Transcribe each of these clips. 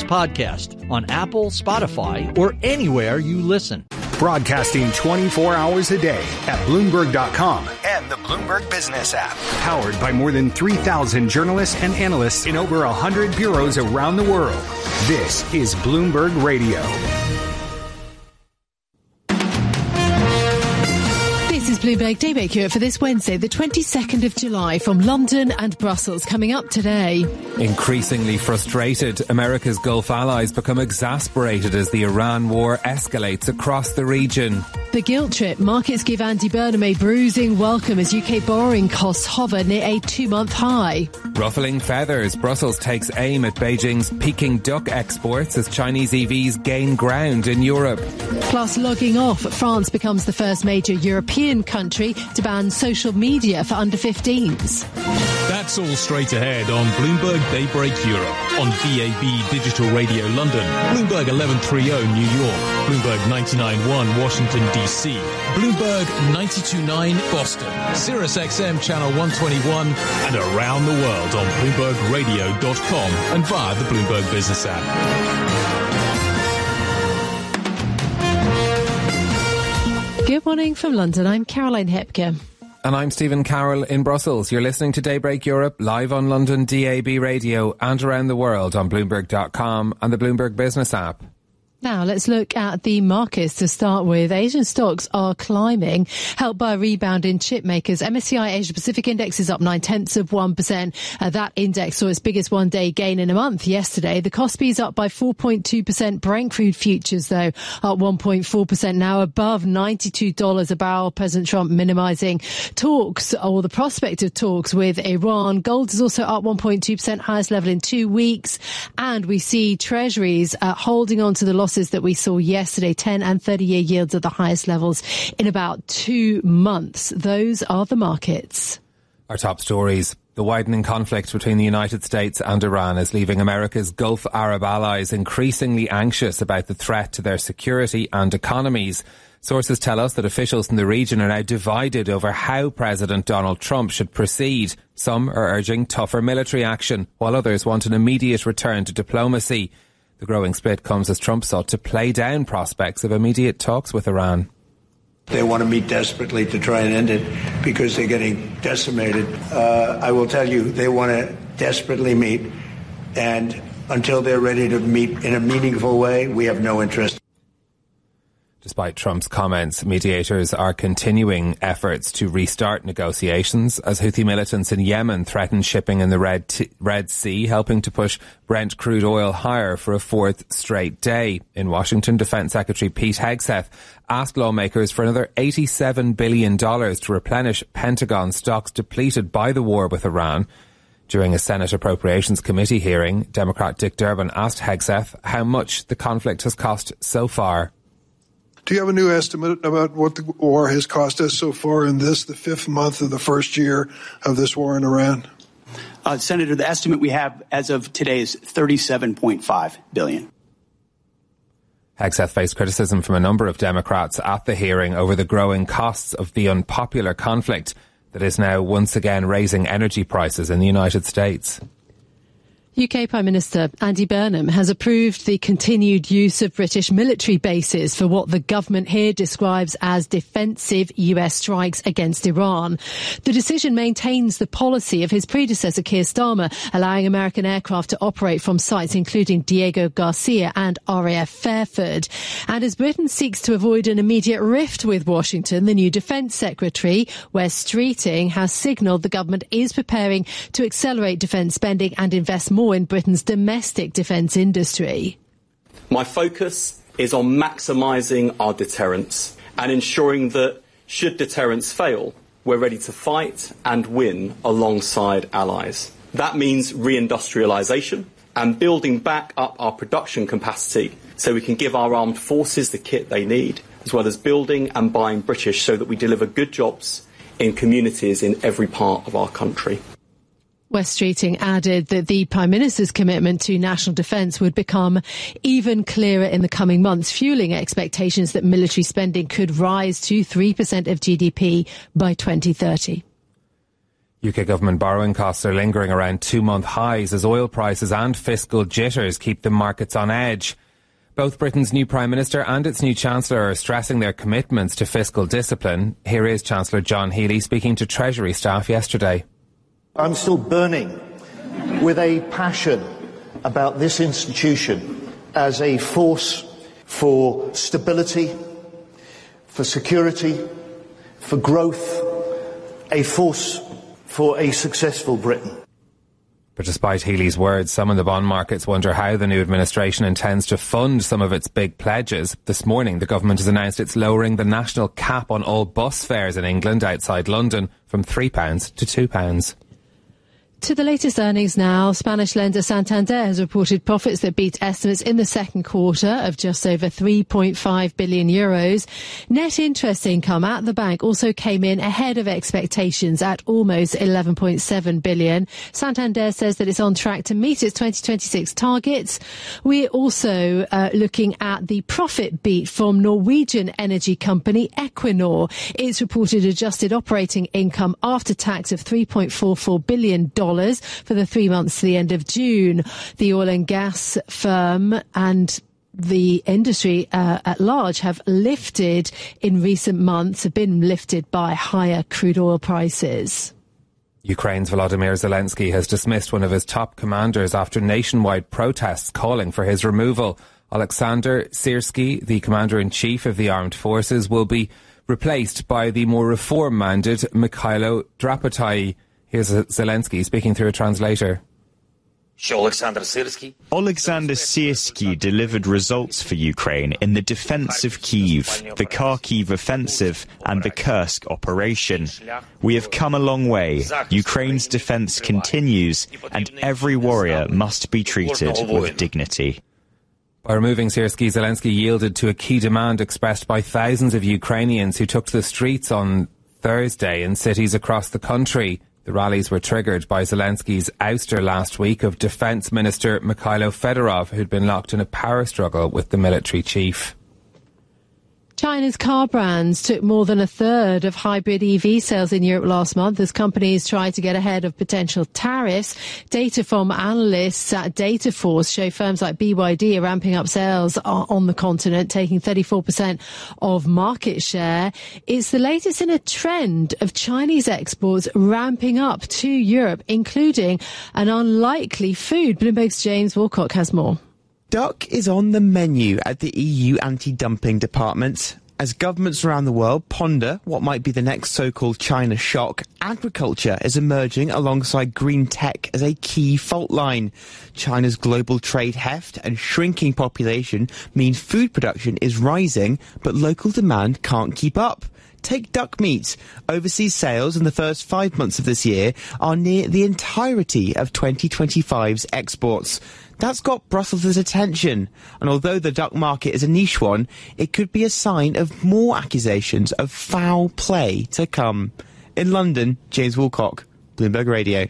podcast on Apple, Spotify, or anywhere you listen. Broadcasting 24 hours a day at Bloomberg.com and the Bloomberg Business app. Powered by more than 3,000 journalists and analysts in over 100 bureaus around the world. This is Bloomberg Radio. This is Bloomberg Daybreak Europe for this Wednesday, the 22nd of July, from London and Brussels. Coming up today. Increasingly frustrated, America's Gulf allies become exasperated as the Iran war escalates across the region. The gilt trip. Markets give Andy Burnham a bruising welcome as UK borrowing costs hover near a 2-month high. Ruffling feathers. Brussels takes aim at Beijing's Peking duck exports as Chinese EVs gain ground in Europe. Plus, logging off. France becomes the first major European country to ban social media for under 15s. That's all straight ahead on Bloomberg Daybreak Europe, on DAB Digital Radio London, Bloomberg 1130 New York, Bloomberg 99.1 Washington DC, Bloomberg 92.9 Boston, Sirius XM Channel 121, and around the world on BloombergRadio.com and via the Bloomberg Business app. Good morning from London. I'm Caroline Hepker. And I'm Stephen Carroll in Brussels. You're listening to Daybreak Europe live on London DAB Radio and around the world on Bloomberg.com and the Bloomberg Business app. Now, let's look at the markets to start with. Asian stocks are climbing, helped by a rebound in chip makers. MSCI Asia Pacific Index is up 0.9%. That index saw its biggest one-day gain in a month yesterday. The Kospi is up by 4.2%. Brent crude futures, though, up 1.4%, now above $92 a barrel. President Trump minimising talks, or the prospect of talks, with Iran. Gold is also up 1.2%, highest level in 2 weeks. And we see treasuries holding on to the losses that we saw yesterday. 10 and 30-year yields at the highest levels in about 2 months. Those are the markets. Our top stories. The widening conflict between the United States and Iran is leaving America's Gulf Arab allies increasingly anxious about the threat to their security and economies. Sources tell us that officials in the region are now divided over how President Donald Trump should proceed. Some are urging tougher military action, while others want an immediate return to diplomacy. The growing split comes as Trump sought to play down prospects of immediate talks with Iran. They want to meet desperately to try and end it because they're getting decimated. I will tell you, they want to desperately meet, and until they're ready to meet in a meaningful way, we have no interest. Despite Trump's comments, mediators are continuing efforts to restart negotiations as Houthi militants in Yemen threaten shipping in the Red Sea, helping to push Brent crude oil higher for a fourth straight day. In Washington, Defense Secretary Pete Hegseth asked lawmakers for another $87 billion to replenish Pentagon stocks depleted by the war with Iran. During a Senate Appropriations Committee hearing, Democrat Dick Durbin asked Hegseth how much the conflict has cost so far. Do you have a new estimate about what the war has cost us so far in this, the 5th month of the first year of this war in Iran? Senator, the estimate we have as of today is $37.5 billion. Hegseth faced criticism from a number of Democrats at the hearing over the growing costs of the unpopular conflict that is now once again raising energy prices in the United States. UK Prime Minister Andy Burnham has approved the continued use of British military bases for what the government here describes as defensive US strikes against Iran. The decision maintains the policy of his predecessor Keir Starmer, allowing American aircraft to operate from sites including Diego Garcia and RAF Fairford. And as Britain seeks to avoid an immediate rift with Washington, the new Defence Secretary, Wes Streeting, has signalled the government is preparing to accelerate defence spending and invest more in Britain's domestic defence industry. My focus is on maximising our deterrence and ensuring that, should deterrence fail, we're ready to fight and win alongside allies. That means reindustrialisation and building back up our production capacity so we can give our armed forces the kit they need, as well as building and buying British so that we deliver good jobs in communities in every part of our country. Wes Streeting added that the Prime Minister's commitment to national defence would become even clearer in the coming months, fuelling expectations that military spending could rise to 3% of GDP by 2030. UK government borrowing costs are lingering around 2-month highs as oil prices and fiscal jitters keep the markets on edge. Both Britain's new Prime Minister and its new Chancellor are stressing their commitments to fiscal discipline. Here is Chancellor John Healey speaking to Treasury staff yesterday. I'm still burning with a passion about this institution as a force for stability, for security, for growth, a force for a successful Britain. But despite Healey's words, some in the bond markets wonder how the new administration intends to fund some of its big pledges. This morning, the government has announced it's lowering the national cap on all bus fares in England outside London from £3 to £2. To the latest earnings now, Spanish lender Santander has reported profits that beat estimates in the second quarter of just over €3.5 billion. Net interest income at the bank also came in ahead of expectations at almost $11.7 billion. Santander says that it's on track to meet its 2026 targets. We're also looking at the profit beat from Norwegian energy company Equinor. It's reported adjusted operating income after tax of $3.44 billion for the 3 months to the end of June. The oil and gas firm and the industry at large have lifted in recent months, have been lifted by higher crude oil prices. Ukraine's Volodymyr Zelensky has dismissed one of his top commanders after nationwide protests calling for his removal. Alexander Syrsky, the commander-in-chief of the armed forces, will be replaced by the more reform-minded Mikhailo Drapotai. Here's Zelensky speaking through a translator. Alexander Syrsky delivered results for Ukraine in the defence of Kyiv, the Kharkiv offensive and the Kursk operation. We have come a long way. Ukraine's defence continues and every warrior must be treated with dignity. By removing Syrsky, Zelensky yielded to a key demand expressed by thousands of Ukrainians who took to the streets on Thursday in cities across the country. The rallies were triggered by Zelensky's ouster last week of Defence Minister Mikhailo Fedorov, who'd been locked in a power struggle with the military chief. China's car brands took more than a third of hybrid EV sales in Europe last month as companies try to get ahead of potential tariffs. Data from analysts at Dataforce show firms like BYD are ramping up sales on the continent, taking 34% of market share. It's the latest in a trend of Chinese exports ramping up to Europe, including an unlikely food. Bloomberg's James Wilcock has more. Duck is on the menu at the EU anti-dumping department. As governments around the world ponder what might be the next so-called China shock, agriculture is emerging alongside green tech as a key fault line. China's global trade heft and shrinking population mean food production is rising, but local demand can't keep up. Take duck meat. Overseas sales in the first 5 months of this year are near the entirety of 2025's exports. That's got Brussels' attention, and although the duck market is a niche one, it could be a sign of more accusations of foul play to come. In London, James Wilcock, Bloomberg Radio.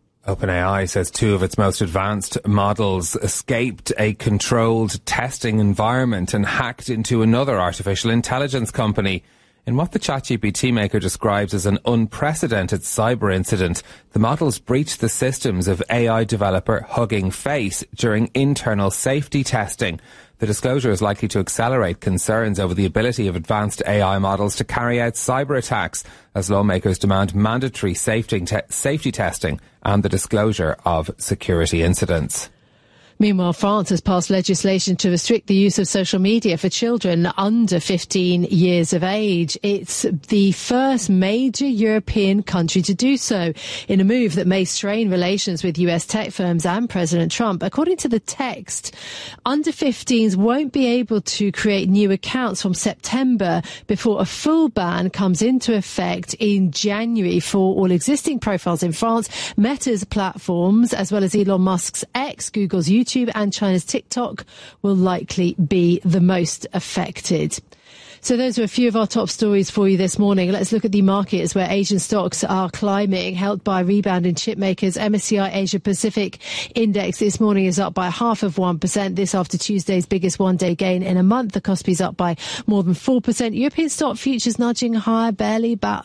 OpenAI says 2 of its most advanced models escaped a controlled testing environment and hacked into another artificial intelligence company. In what the ChatGPT maker describes as an unprecedented cyber incident, the models breached the systems of AI developer Hugging Face during internal safety testing. The disclosure is likely to accelerate concerns over the ability of advanced AI models to carry out cyber attacks as lawmakers demand mandatory safety testing and the disclosure of security incidents. Meanwhile, France has passed legislation to restrict the use of social media for children under 15 years of age. It's the first major European country to do so, in a move that may strain relations with US tech firms and President Trump. According to the text, under 15s won't be able to create new accounts from September before a full ban comes into effect in January for all existing profiles in France. Meta's platforms, as well as Elon Musk's X, Google's YouTube and China's TikTok will likely be the most affected. So those are a few of our top stories for you this morning. Let's look at the markets where Asian stocks are climbing, helped by rebound in chip makers. MSCI Asia Pacific Index this morning is up by 0.5%. This after Tuesday's biggest one-day gain in a month. The Kospi's up by more than 4%. European stock futures nudging higher, barely about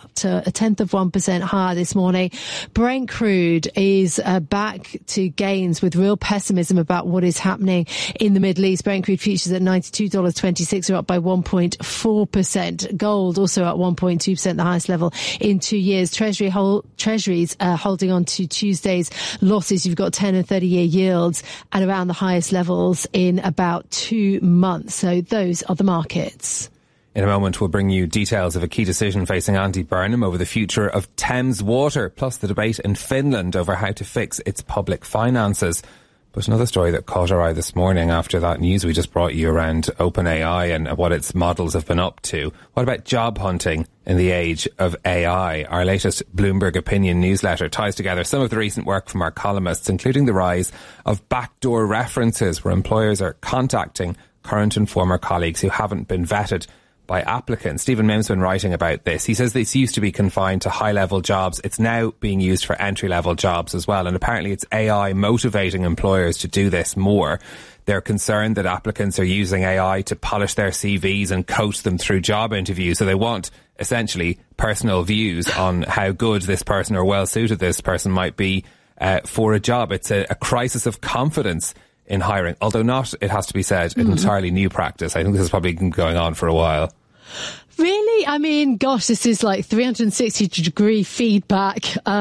0.1% higher this morning. Brent crude is back to gains with real pessimism about what is happening in the Middle East. Brent crude futures at $92.26 are up by 1.4%. Gold also at 1.2%, the highest level in 2 years. Treasuries holding on to Tuesday's losses. You've got 10 and 30-year yields at around the highest levels in about 2 months. So those are the markets. In a moment, we'll bring you details of a key decision facing Andy Burnham over the future of Thames Water, plus the debate in Finland over how to fix its public finances. But another story that caught our eye this morning after that news we just brought you around OpenAI and what its models have been up to. What about job hunting in the age of AI? Our latest Bloomberg Opinion newsletter ties together some of the recent work from our columnists, including the rise of backdoor references, where employers are contacting current and former colleagues who haven't been vetted by applicants. Stephen Mim's been writing about this. He says this used to be confined to high-level jobs. It's now being used for entry-level jobs as well. And apparently it's AI motivating employers to do this more. They're concerned that applicants are using AI to polish their CVs and coach them through job interviews. So they want, essentially, personal views on how good this person or well-suited this person might be for a job. It's a crisis of confidence in hiring, although not, it has to be said, an entirely new practice. I think this has probably been going on for a while. Really? I mean, gosh, this is like 360-degree feedback,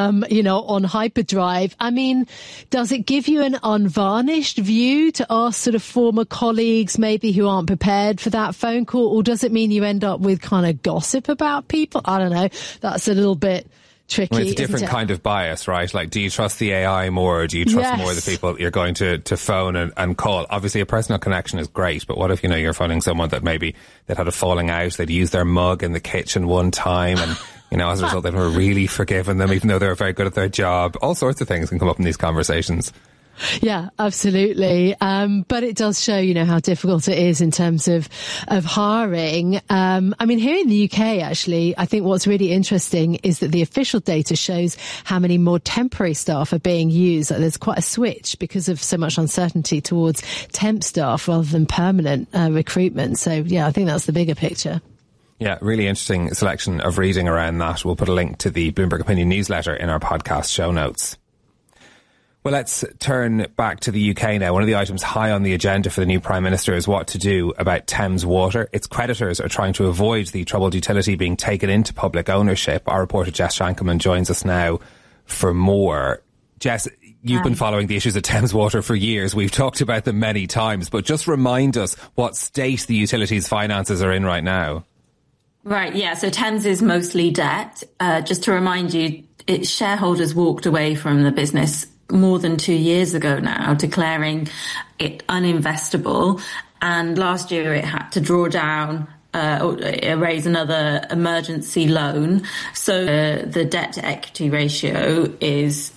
on hyperdrive. I mean, does it give you an unvarnished view to ask sort of former colleagues maybe who aren't prepared for that phone call? Or does it mean you end up with kind of gossip about people? I don't know. That's a little bit tricky. I mean, it's a different kind of bias, right? Like, do you trust the AI more, or do you trust more the people you're going to phone and call? Obviously, a personal connection is great, but what if, you're phoning someone that maybe they'd had a falling out, they'd used their mug in the kitchen one time, and, as a result, they've never really forgiven them, even though they were very good at their job. All sorts of things can come up in these conversations. Yeah, absolutely. But it does show, how difficult it is in terms of hiring. I mean, here in the UK, actually, I think what's really interesting is that the official data shows how many more temporary staff are being used. Like, there's quite a switch because of so much uncertainty towards temp staff rather than permanent recruitment. So, yeah, I think that's the bigger picture. Yeah, really interesting selection of reading around that. We'll put a link to the Bloomberg Opinion newsletter in our podcast show notes. Well, let's turn back to the UK now. One of the items high on the agenda for the new Prime Minister is what to do about Thames Water. Its creditors are trying to avoid the troubled utility being taken into public ownership. Our reporter Jess Shankerman joins us now for more. Jess, you've been following the issues of Thames Water for years. We've talked about them many times, but just remind us what state the utility's finances are in right now. Right, yeah. So Thames is mostly debt. Just to remind you, its shareholders walked away from the business more than 2 years ago now, declaring it uninvestable. And last year it had to draw down, raise another emergency loan. So the debt to equity ratio is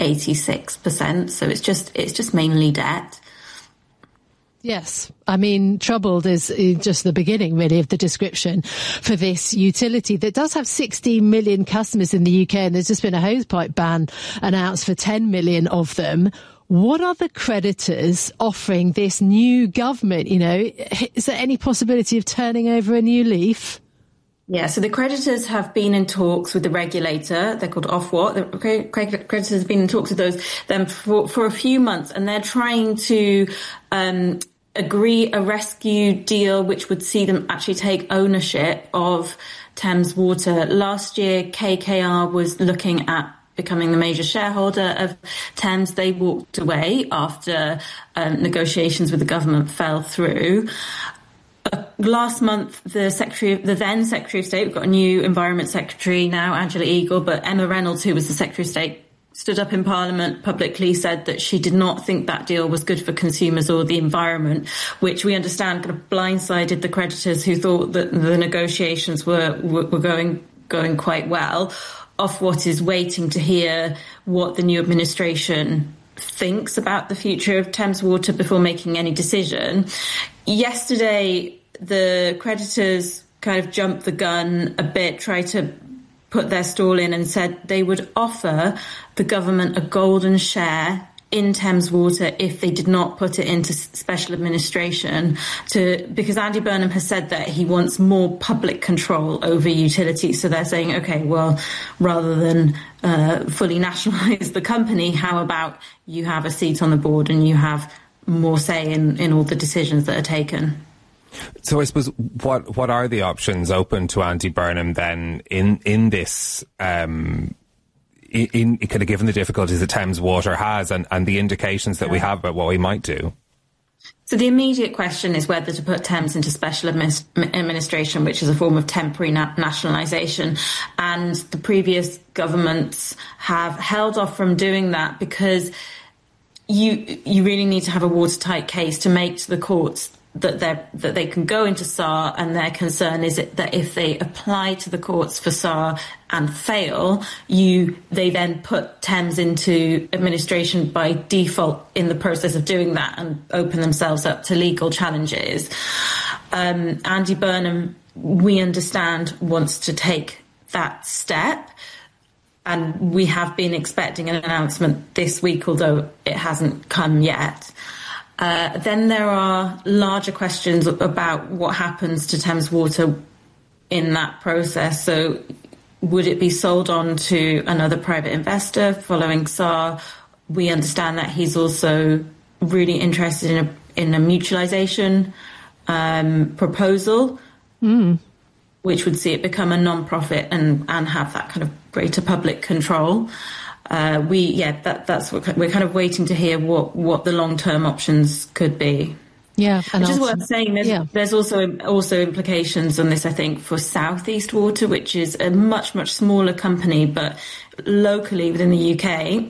86%. So it's just mainly debt. Yes. I mean, troubled is just the beginning, really, of the description for this utility that does have 60 million customers in the UK, and there's just been a hosepipe ban announced for 10 million of them. What are the creditors offering this new government? Is there any possibility of turning over a new leaf? Yeah, so the creditors have been in talks with the regulator. They're called Ofwat. The creditors have been in talks with them for a few months, and they're trying to agree a rescue deal which would see them actually take ownership of Thames Water. Last year, KKR was looking at becoming the major shareholder of Thames. They walked away after negotiations with the government fell through. Last month, the then Secretary of State, we've got a new Environment Secretary now, Angela Eagle, but Emma Reynolds, who was the Secretary of State, stood up in Parliament, publicly said that she did not think that deal was good for consumers or the environment, which we understand kind of blindsided the creditors who thought that the negotiations were going quite well. Ofwat is waiting to hear what the new administration thinks about the future of Thames Water before making any decision. Yesterday, the creditors kind of jumped the gun a bit, tried to put their stall in and said they would offer the government a golden share in Thames Water if they did not put it into special administration, because Andy Burnham has said that he wants more public control over utilities. So they're saying, OK, well, rather than fully nationalise the company, how about you have a seat on the board and you have more say in all the decisions that are taken? So I suppose what are the options open to Andy Burnham then in this in kind of given the difficulties that Thames Water has and the indications that we have about what we might do? So the immediate question is whether to put Thames into special administration, which is a form of temporary nationalisation. And the previous governments have held off from doing that because you really need to have a watertight case to make to the courts that they can go into SAR, and their concern is that if they apply to the courts for SAR and fail, they then put Thames into administration by default in the process of doing that and open themselves up to legal challenges. Andy Burnham, we understand, wants to take that step, and we have been expecting an announcement this week, although it hasn't come yet. Then there are larger questions about what happens to Thames Water in that process. So would it be sold on to another private investor following SAR? We understand that he's also really interested in a mutualisation proposal, which would see it become a non-profit and have that kind of greater public control. That's what we're kind of waiting to hear what the long-term options could be. Yeah, and it's just worth saying there's also implications on this, I think, for South East Water, which is a much smaller company, but locally within the UK,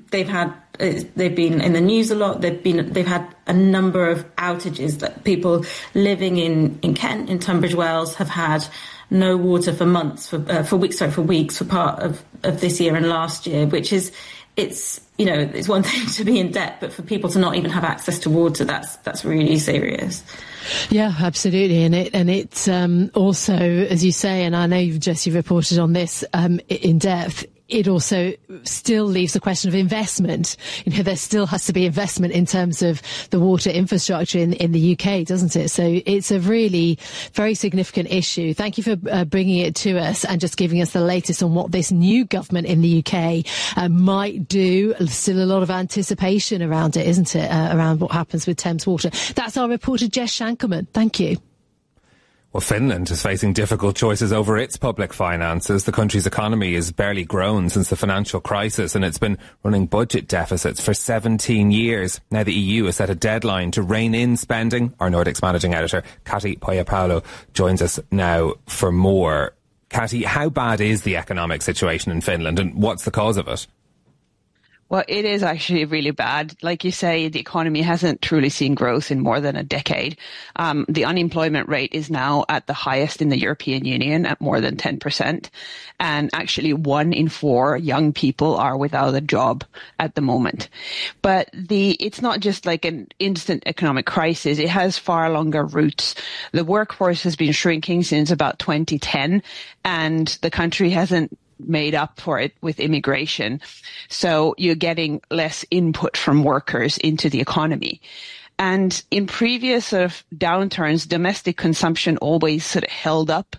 they've been in the news a lot. They've had a number of outages that people living in Kent, in Tunbridge Wells, have had no water for months, for weeks, for part of this year and last year, which is, it's one thing to be in debt, but for people to not even have access to water, that's really serious. Yeah, absolutely. And it's also, as you say, and I know you've reported on this in depth, it also still leaves the question of investment. There still has to be investment in terms of the water infrastructure in the UK, doesn't it? So it's a really very significant issue. Thank you for bringing it to us and just giving us the latest on what this new government in the UK might do. Still a lot of anticipation around it, isn't it? Around what happens with Thames Water. That's our reporter, Jess Shankerman. Thank you. Well, Finland is facing difficult choices over its public finances. The country's economy has barely grown since the financial crisis, and it's been running budget deficits for 17 years. Now the EU has set a deadline to rein in spending. Our Nordics managing editor, Kati Poyapaolo, joins us now for more. Kati, how bad is the economic situation in Finland, and what's the cause of it? Well, it is actually really bad. Like you say, the economy hasn't truly seen growth in more than a decade. The unemployment rate is now at the highest in the European Union at more than 10%. And actually 1 in 4 young people are without a job at the moment. But it's not just like an instant economic crisis. It has far longer roots. The workforce has been shrinking since about 2010, and the country hasn't made up for it with immigration. So you're getting less input from workers into the economy. And in previous sort of downturns, domestic consumption always sort of held up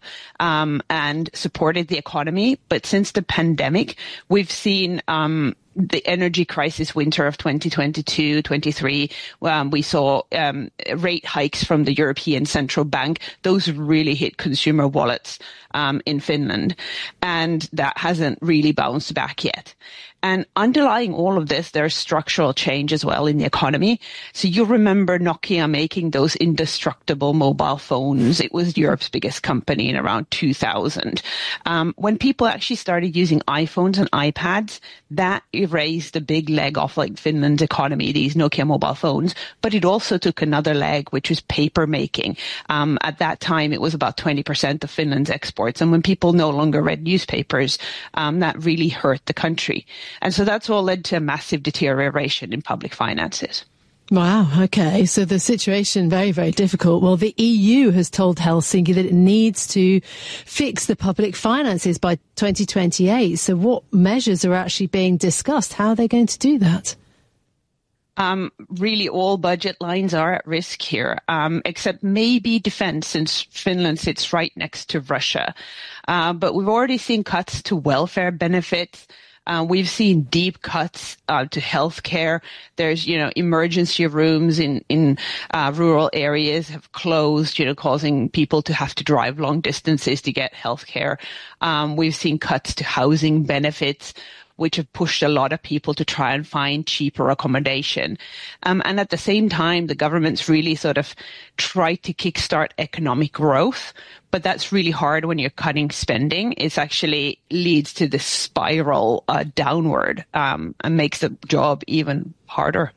and supported the economy. But since the pandemic, we've seen the energy crisis winter of 2022-23, we saw rate hikes from the European Central Bank. Those really hit consumer wallets in Finland, and that hasn't really bounced back yet. And underlying all of this, there's structural change as well in the economy. So you remember Nokia making those indestructible mobile phones. It was Europe's biggest company in around 2000. When people actually started using iPhones and iPads, that erased a big leg off like Finland's economy, these Nokia mobile phones. But it also took another leg, which was paper making. At that time, it was about 20% of Finland's exports. And when people no longer read newspapers, that really hurt the country. And so that's all led to a massive deterioration in public finances. Wow, okay. So the situation, very, very difficult. Well, the EU has told Helsinki that it needs to fix the public finances by 2028. So what measures are actually being discussed? How are they going to do that? Really all budget lines are at risk here, except maybe defense, since Finland sits right next to Russia. But we've already seen cuts to welfare benefits. We've seen deep cuts to healthcare. There's, emergency rooms in rural areas have closed, causing people to have to drive long distances to get healthcare. We've seen cuts to housing benefits, which have pushed a lot of people to try and find cheaper accommodation. And at the same time, the government's really sort of tried to kickstart economic growth, but that's really hard when you're cutting spending. It actually leads to this spiral downward and makes the job even harder.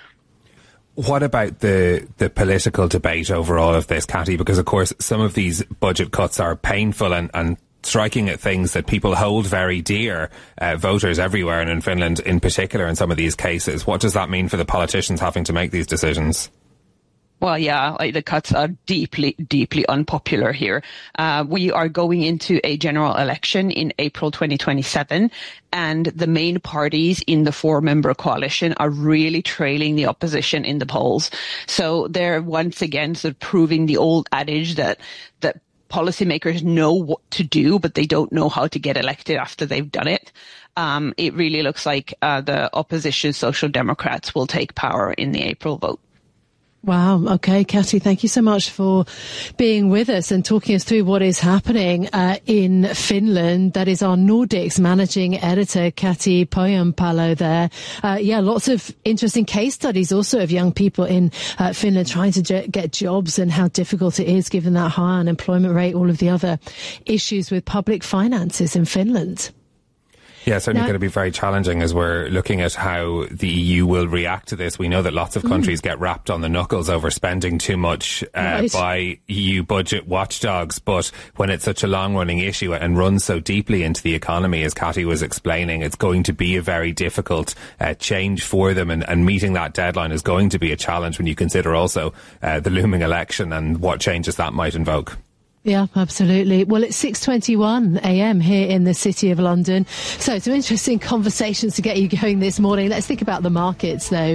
What about the political debate over all of this, Cathy? Because, of course, some of these budget cuts are painful and striking at things that people hold very dear, voters everywhere, and in Finland in particular in some of these cases. What does that mean for the politicians having to make these decisions? Well, yeah, the cuts are deeply, deeply unpopular here. We are going into a general election in April 2027, and the main parties in the four-member coalition are really trailing the opposition in the polls. So they're once again sort of proving the old adage that policymakers know what to do, but they don't know how to get elected after they've done it. It really looks like the opposition Social Democrats will take power in the April vote. Wow. Okay, Cathy, thank you so much for being with us and talking us through what is happening in Finland. That is our Nordics managing editor, Kati Pohjanpalo there. Lots of interesting case studies also of young people in Finland trying to get jobs and how difficult it is given that high unemployment rate, all of the other issues with public finances in Finland. Yeah, it's certainly going to be very challenging as we're looking at how the EU will react to this. We know that lots of countries get wrapped on the knuckles over spending too much by EU budget watchdogs. But when it's such a long-running issue and runs so deeply into the economy, as Cathy was explaining, it's going to be a very difficult change for them. And meeting that deadline is going to be a challenge when you consider also the looming election and what changes that might invoke. Yeah, absolutely. Well, it's 6:21 a.m. here in the City of London. So some interesting conversations to get you going this morning. Let's think about the markets, though.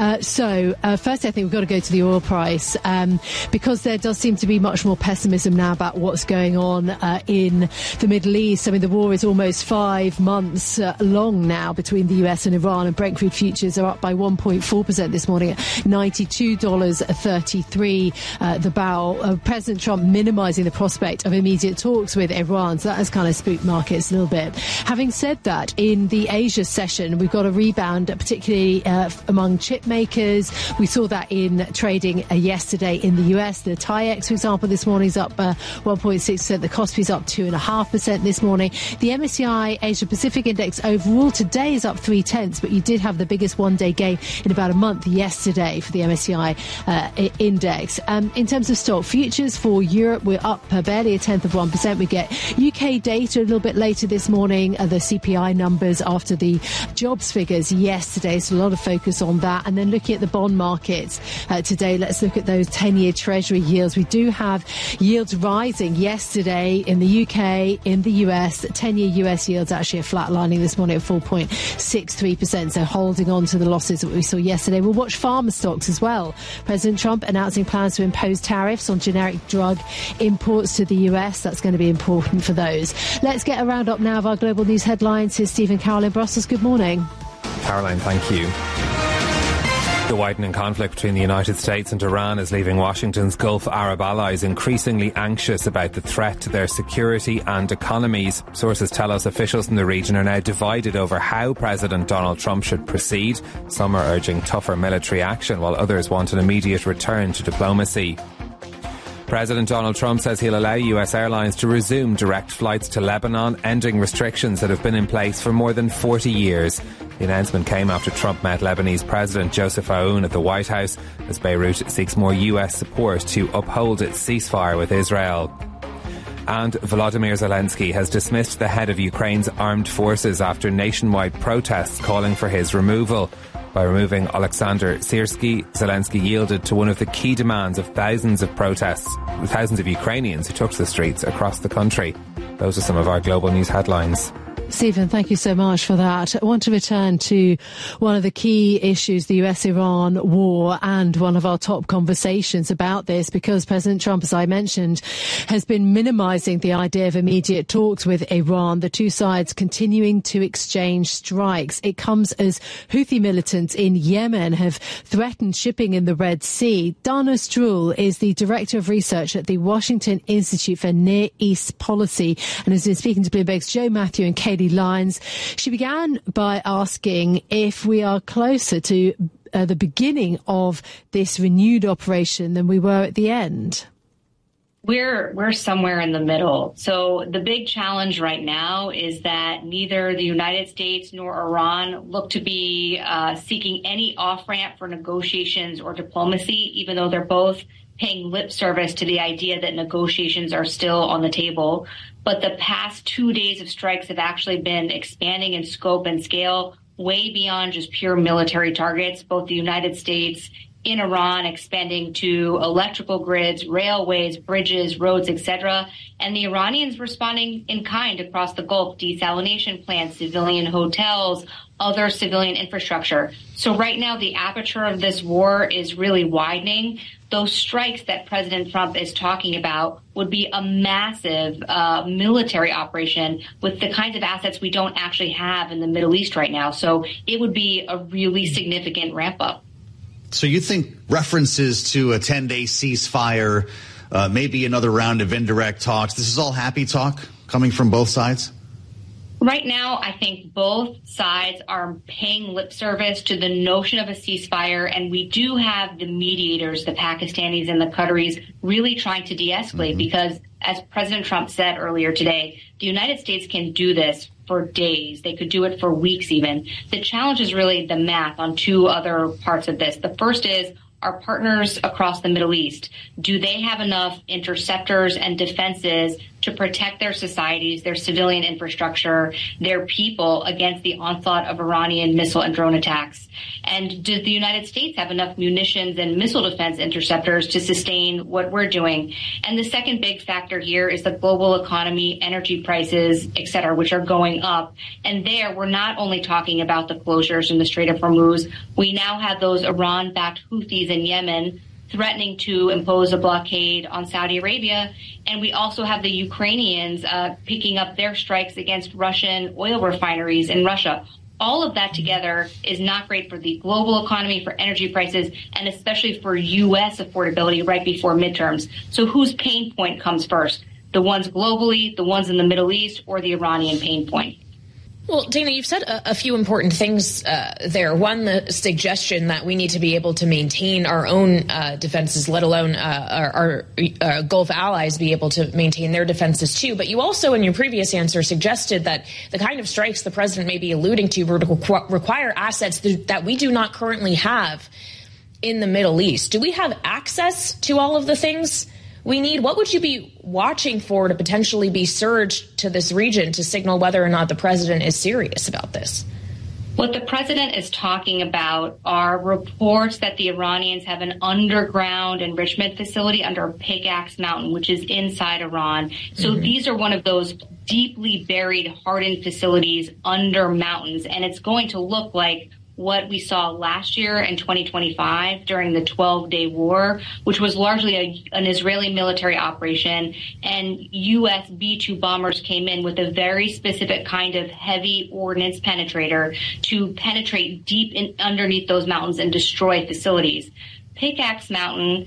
First, I think we've got to go to the oil price because there does seem to be much more pessimism now about what's going on in the Middle East. I mean, the war is almost 5 months long now between the US and Iran, and Brent crude futures are up by 1.4% this morning at $92.33 the barrel. President Trump minimising the prospect of immediate talks with Iran. So that has kind of spooked markets a little bit. Having said that, in the Asia session, we've got a rebound, particularly among chip makers. We saw that in trading yesterday in the US. The TAIEX, for example, this morning is up 1.6%. The Kospi is up 2.5% this morning. The MSCI Asia Pacific Index overall today is up 0.3%, but you did have the biggest one-day gain in about a month yesterday for the MSCI index. In terms of stock futures for Europe, we're up barely 0.1%. We get UK data a little bit later this morning, the CPI numbers after the jobs figures yesterday, so a lot of focus on that. And then looking at the bond markets today, let's look at those 10-year Treasury yields. We do have yields rising yesterday in the UK, in the US. 10-year US yields actually are flatlining this morning at 4.63%, so holding on to the losses that we saw yesterday. We'll watch pharma stocks as well. President Trump announcing plans to impose tariffs on generic drug imports to the US. That's going to be important for those. Let's get a roundup now of our global news headlines. Here's Stephen Carroll in Brussels. Good morning. Caroline, thank you. The widening conflict between the United States and Iran is leaving Washington's Gulf Arab allies increasingly anxious about the threat to their security and economies. Sources tell us officials in the region are now divided over how President Donald Trump should proceed. Some are urging tougher military action, while others want an immediate return to diplomacy. President Donald Trump says he'll allow US airlines to resume direct flights to Lebanon, ending restrictions that have been in place for more than 40 years. The announcement came after Trump met Lebanese President Joseph Aoun at the White House as Beirut seeks more US support to uphold its ceasefire with Israel. And Volodymyr Zelensky has dismissed the head of Ukraine's armed forces after nationwide protests calling for his removal. By removing Alexander Syrski, Zelensky yielded to one of the key demands of thousands of Ukrainians who took to the streets across the country. Those are some of our global news headlines. Stephen, thank you so much for that. I want to return to one of the key issues, the US-Iran war, and one of our top conversations about this, because President Trump, as I mentioned, has been minimising the idea of immediate talks with Iran, the two sides continuing to exchange strikes. It comes as Houthi militants in Yemen have threatened shipping in the Red Sea. Dana Stroul is the Director of Research at the Washington Institute for Near East Policy and has been speaking to Bloomberg's Joe Matthew and Katie Lyons. She began by asking if we are closer to the beginning of this renewed operation than we were at the end. We're somewhere in the middle. So the big challenge right now is that neither the United States nor Iran look to be seeking any off-ramp for negotiations or diplomacy, even though they're both paying lip service to the idea that negotiations are still on the table. But the past 2 days of strikes have actually been expanding in scope and scale way beyond just pure military targets. Both the United States in Iran expanding to electrical grids, railways, bridges, roads, etc., and the Iranians responding in kind across the Gulf, desalination plants, civilian hotels, other civilian infrastructure. So right now the aperture of this war is really widening. Those strikes that President Trump is talking about would be a massive military operation with the kinds of assets we don't actually have in the Middle East right now. So it would be a really significant ramp up. So you think references to a 10-day ceasefire, maybe another round of indirect talks, this is all happy talk coming from both sides? Right now, I think both sides are paying lip service to the notion of a ceasefire, and we do have the mediators, the Pakistanis and the Qataris, really trying to de-escalate because, as President Trump said earlier today, the United States can do this for days. They could do it for weeks even. The challenge is really the math on two other parts of this. The first is, our partners across the Middle East, do they have enough interceptors and defenses to protect their societies, their civilian infrastructure, their people against the onslaught of Iranian missile and drone attacks? And does the United States have enough munitions and missile defense interceptors to sustain what we're doing? And the second big factor here is the global economy, energy prices, et cetera, which are going up. And there, we're not only talking about the closures in the Strait of Hormuz, we now have those Iran-backed Houthis in Yemen threatening to impose a blockade on Saudi Arabia. And we also have the Ukrainians picking up their strikes against Russian oil refineries in Russia. All of that together is not great for the global economy, for energy prices, and especially for U.S. affordability right before midterms. So whose pain point comes first? The ones globally, the ones in the Middle East, or the Iranian pain point? Well, Dana, you've said a few important things there. One, the suggestion that we need to be able to maintain our own defenses, let alone our Gulf allies be able to maintain their defenses too. But you also, in your previous answer, suggested that the kind of strikes the president may be alluding to would require assets that we do not currently have in the Middle East. Do we have access to all of the things we need? What would you be watching for to potentially be surged to this region to signal whether or not the president is serious about this? What the president is talking about are reports that the Iranians have an underground enrichment facility under Pickaxe Mountain, which is inside Iran. So these are one of those deeply buried, hardened facilities under mountains, and it's going to look like what we saw last year in 2025 during the 12-day war, which was largely an Israeli military operation, and U.S. B-2 bombers came in with a very specific kind of heavy ordnance penetrator to penetrate deep underneath those mountains and destroy facilities. Pickaxe Mountain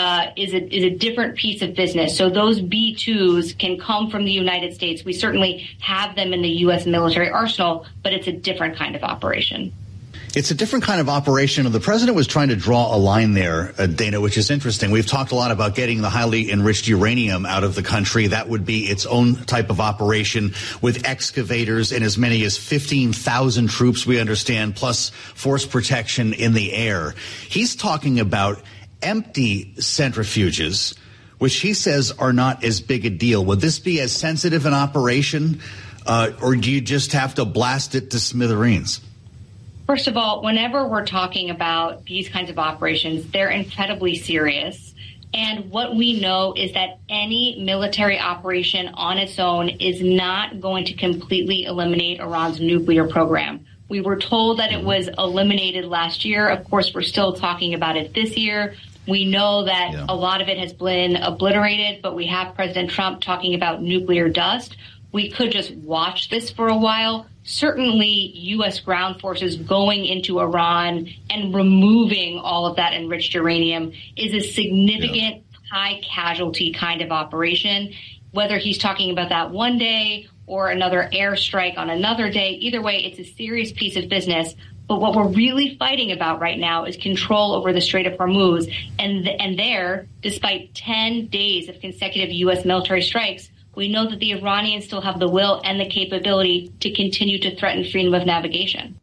is a different piece of business. So those B-2s can come from the United States. We certainly have them in the U.S. military arsenal, but it's a different kind of operation. It's a different kind of operation. The president was trying to draw a line there, Dana, which is interesting. We've talked a lot about getting the highly enriched uranium out of the country. That would be its own type of operation with excavators and as many as 15,000 troops, we understand, plus force protection in the air. He's talking about empty centrifuges, which he says are not as big a deal. Would this be as sensitive an operation, or do you just have to blast it to smithereens? First of all, whenever we're talking about these kinds of operations, they're incredibly serious. And what we know is that any military operation on its own is not going to completely eliminate Iran's nuclear program. We were told that it was eliminated last year. Of course, we're still talking about it this year. We know that a lot of it has been obliterated, but we have President Trump talking about nuclear dust. We could just watch this for a while. Certainly, U.S. ground forces going into Iran and removing all of that enriched uranium is a significant high casualty kind of operation. Whether he's talking about that one day or another airstrike on another day, either way, it's a serious piece of business. But what we're really fighting about right now is control over the Strait of Hormuz. And there, despite 10 days of consecutive U.S. military strikes, we know that the Iranians still have the will and the capability to continue to threaten freedom of navigation.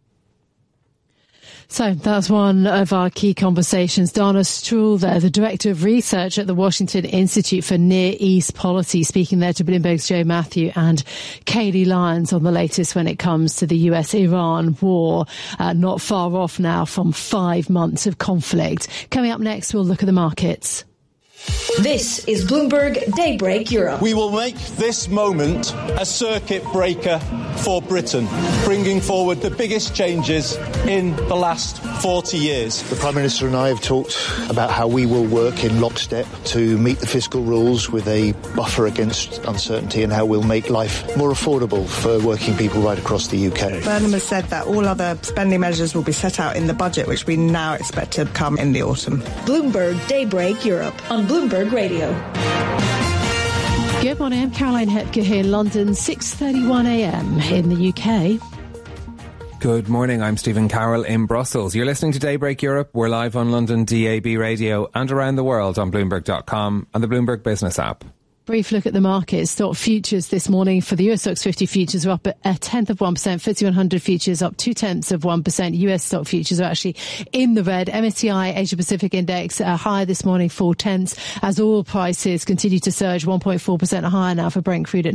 So that's one of our key conversations. Dana Stroul there, the Director of Research at the Washington Institute for Near East Policy, speaking there to Bloomberg's Joe Matthew and Katie Lyons on the latest when it comes to the US-Iran war, not far off now from 5 months of conflict. Coming up next, we'll look at the markets. This is Bloomberg Daybreak Europe. We will make this moment a circuit breaker for Britain, bringing forward the biggest changes in the last 40 years. The Prime Minister and I have talked about how we will work in lockstep to meet the fiscal rules with a buffer against uncertainty and how we'll make life more affordable for working people right across the UK. Burnham has said that all other spending measures will be set out in the budget, which we now expect to come in the autumn. Bloomberg Daybreak Europe on Bloomberg Radio. Good morning, I'm Caroline Hepker here in London, 6:31am in the UK. Good morning, I'm Stephen Carroll in Brussels. You're listening to Daybreak Europe. We're live on London DAB radio and around the world on Bloomberg.com and the Bloomberg Business app. Brief look at the markets. Stock futures this morning for the US Stocks 50 futures are up at 1/10 of 1%. FTSE 100 futures up 0.2 of 1%. US stock futures are actually in the red. MSCI Asia Pacific Index higher this morning 0.4 as oil prices continue to surge 1.4% higher now for Brent crude at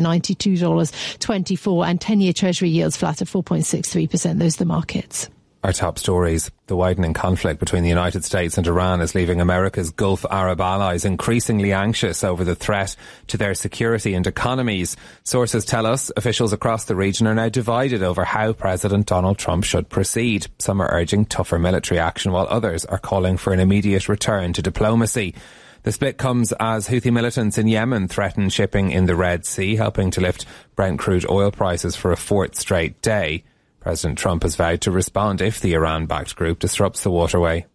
$92.24 and 10-year Treasury yields flat at 4.63%. Those are the markets. Our top stories. The widening conflict between the United States and Iran is leaving America's Gulf Arab allies increasingly anxious over the threat to their security and economies. Sources tell us officials across the region are now divided over how President Donald Trump should proceed. Some are urging tougher military action, while others are calling for an immediate return to diplomacy. The split comes as Houthi militants in Yemen threaten shipping in the Red Sea, helping to lift Brent crude oil prices for a fourth straight day. President Trump has vowed to respond if the Iran-backed group disrupts the waterway.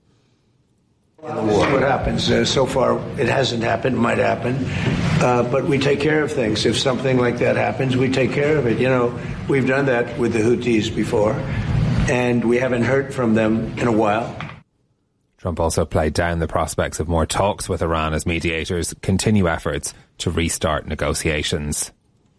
We'll see what happens. So far, it hasn't happened, might happen. But we take care of things. If something like that happens, we take care of it. You know, we've done that with the Houthis before, and we haven't heard from them in a while. Trump also played down the prospects of more talks with Iran as mediators continue efforts to restart negotiations.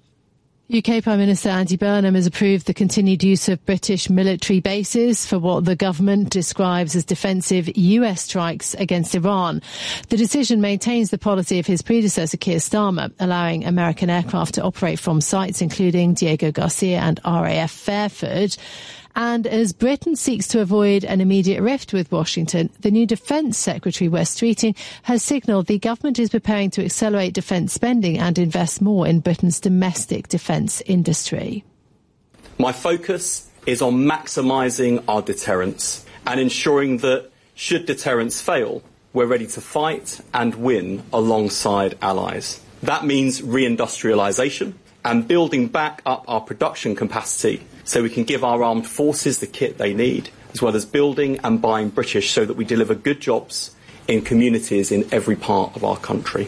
UK Prime Minister Andy Burnham has approved the continued use of British military bases for what the government describes as defensive US strikes against Iran. The decision maintains the policy of his predecessor Keir Starmer, allowing American aircraft to operate from sites including Diego Garcia and RAF Fairford. And as Britain seeks to avoid an immediate rift with Washington, the new Defence Secretary, Wes Streeting, has signalled the government is preparing to accelerate defence spending and invest more in Britain's domestic defence industry. My focus is on maximising our deterrence and ensuring that, should deterrence fail, we're ready to fight and win alongside allies. That means reindustrialisation and building back up our production capacity so we can give our armed forces the kit they need, as well as building and buying British so that we deliver good jobs in communities in every part of our country.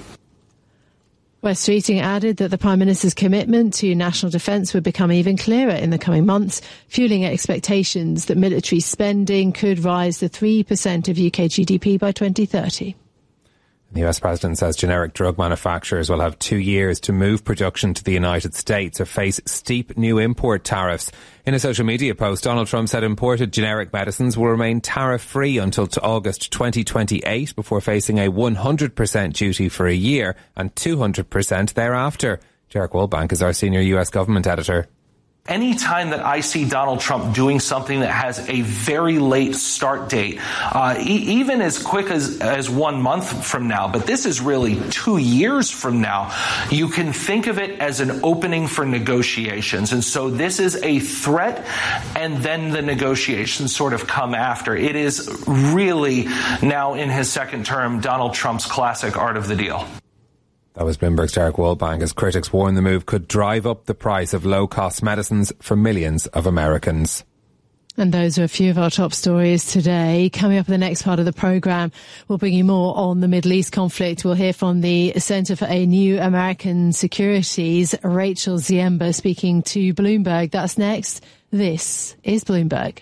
Wes Streeting added that the Prime Minister's commitment to national defence would become even clearer in the coming months, fuelling expectations that military spending could rise to 3% of UK GDP by 2030. The US President says generic drug manufacturers will have 2 years to move production to the United States or face steep new import tariffs. In a social media post, Donald Trump said imported generic medicines will remain tariff-free until August 2028 before facing a 100% duty for a year and 200% thereafter. Derek Woolbank is our senior US government editor. Anytime that I see Donald Trump doing something that has a very late start date, even as quick as 1 month from now, but this is really 2 years from now, you can think of it as an opening for negotiations. And so this is a threat, and then the negotiations sort of come after. It is really now in his second term, Donald Trump's classic art of the deal. That was Bloomberg's Derek Waldbank, as critics warn the move could drive up the price of low-cost medicines for millions of Americans. And those are a few of our top stories today. Coming up in the next part of the programme, we'll bring you more on the Middle East conflict. We'll hear from the Centre for a New American Securities, Rachel Ziemba, speaking to Bloomberg. That's next. This is Bloomberg.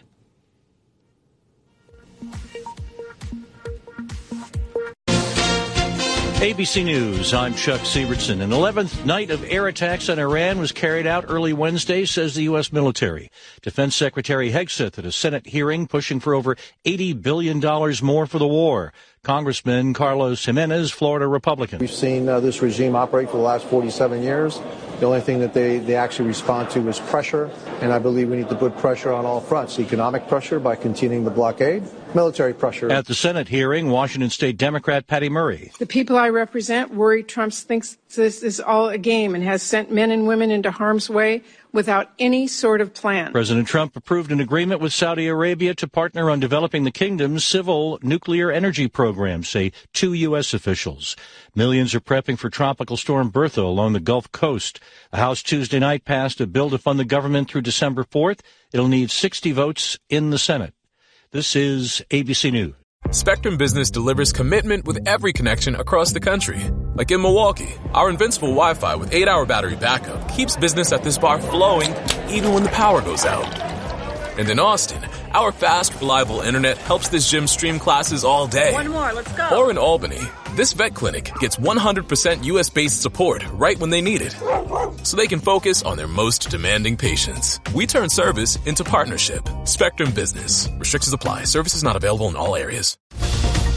ABC News, I'm Chuck Sievertson. An 11th night of air attacks on Iran was carried out early Wednesday, says the U.S. military. Defense Secretary Hegseth at a Senate hearing pushing for over $80 billion more for the war. Congressman Carlos Jimenez, Florida Republican. We've seen this regime operate for the last 47 years. The only thing that they actually respond to is pressure, and I believe we need to put pressure on all fronts. Economic pressure by continuing the blockade, military pressure. At the Senate hearing, Washington State Democrat Patty Murray. The people I represent worry Trump thinks this is all a game and has sent men and women into harm's way without any sort of plan. President Trump approved an agreement with Saudi Arabia to partner on developing the kingdom's civil nuclear energy program, say 2 U.S. officials. Millions are prepping for Tropical Storm Bertha along the Gulf Coast. The House Tuesday night passed a bill to fund the government through December 4th. It'll need 60 votes in the Senate. This is ABC News. Spectrum Business delivers commitment with every connection across the country. Like in Milwaukee, our invincible Wi-Fi with 8-hour battery backup keeps business at this bar flowing even when the power goes out. And in Austin, our fast, reliable internet helps this gym stream classes all day. One more, let's go. Or in Albany, this vet clinic gets 100% US-based support right when they need it, so they can focus on their most demanding patients. We turn service into partnership. Spectrum Business. Restrictions apply. Services not available in all areas.